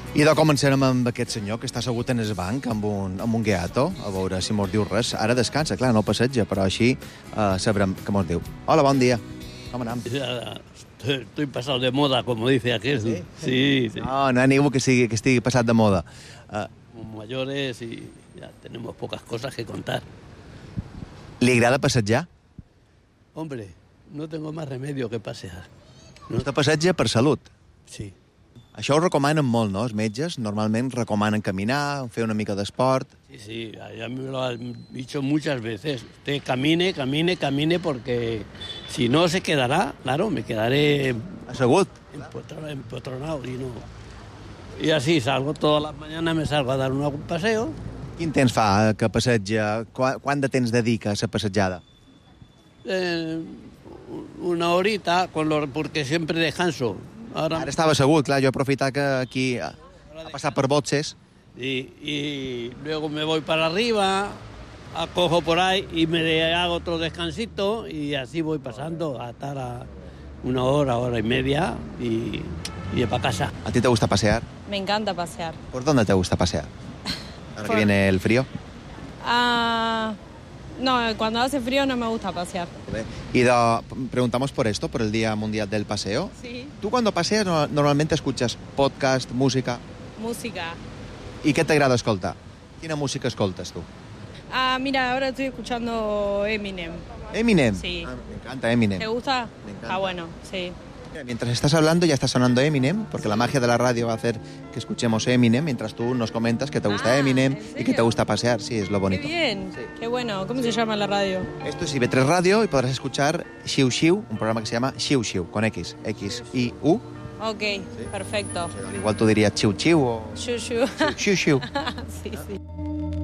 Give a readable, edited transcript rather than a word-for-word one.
I de començarem amb aquest senyor que està assegut en el banc amb un gheato, a veure si mos diu res. Ara descansa, clar, no passeja, però així sabrem què mos diu. Hola, bon dia. Com anem? Estoy pasado de moda, como dice aquel. Sí, sí. No hi ha ningú que estigui passat de moda. Somos mayores y ya tenemos pocas cosas que contar. Li agrada passejar? Hombre, no tengo más remedio que pasear. Vostè passeja per salut. Sí. Això ho recomanen molt, no? Els metges normalment recomanen caminar, fer una mica d'esport. Sí, ya me lo han dicho muchas veces. Usted camine, camine, camine, porque si no se quedará, claro, me quedaré Assegut? empotronado y no. Y así salgo todas las mañanas, me salgo a dar un paseo. Quin temps fa que passeja? Quant de temps dedica a la passejada? Una horita, porque siempre descanso. Ara estava assegut, clar, jo he aprofitat que aquí ha passat per Botses. Y luego me voy para arriba, cojo por ahí y me hago otro descansito y así voy pasando a estar a una hora, hora y media y para casa. ¿A ti te gusta pasear? Me encanta pasear. ¿Por dónde te gusta pasear? Ahora que viene el frío. No, cuando hace frío no me gusta pasear. Y preguntamos por esto, por el Día Mundial del Paseo. Sí. ¿Tú cuando paseas normalmente escuchas podcast, música? Música. ¿Y qué te agrada escoltar? ¿Quina música escoltas tú? Mira, ahora estoy escuchando Eminem. ¿Eminem? Sí. Me encanta Eminem. ¿Te gusta? Me encanta. Bueno, sí. Mira, mientras estás hablando ya está sonando Eminem, porque la magia de la radio va a hacer que escuchemos Eminem mientras tú nos comentas que te gusta Eminem y que te gusta pasear. Sí, es lo bonito. Qué bien, Sí. qué bueno. ¿Cómo se llama la radio? Esto es IB3 Radio y podrás escuchar Xiu Xiu, un programa que se llama Xiu Xiu, con X, X-I-U. Ok, perfecto. Igual tú dirías Chiu Chiu o Shushu. Xiu Xiu. Sí, sí.